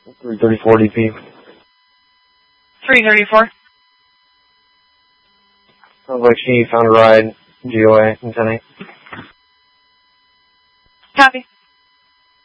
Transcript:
334 DP. 334. Sounds like she found a ride, GOA, in 10-8. Copy.